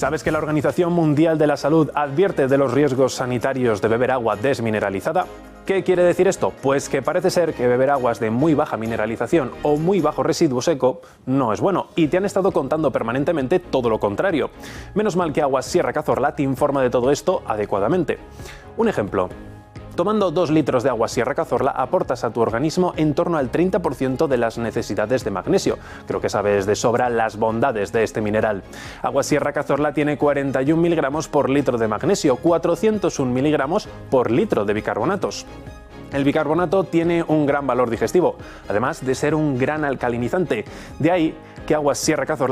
¿Sabes que la Organización Mundial de la Salud advierte de los riesgos sanitarios de beber agua desmineralizada? ¿Qué quiere decir esto? Pues que parece ser que beber aguas de muy baja mineralización o muy bajo residuo seco no es bueno, y te han estado contando permanentemente todo lo contrario. Menos mal que Aguas Sierra Cazorla te informa de todo esto adecuadamente. Un ejemplo. Tomando 2 litros de agua Sierra Cazorla aportas a tu organismo en torno al 30% de las necesidades de magnesio. Creo que sabes de sobra las bondades de este mineral. Agua Sierra Cazorla tiene 41 miligramos por litro de magnesio, 401 miligramos por litro de bicarbonatos. El bicarbonato tiene un gran valor digestivo, además de ser un gran alcalinizante. De ahí que Aguas Sierra Cazorla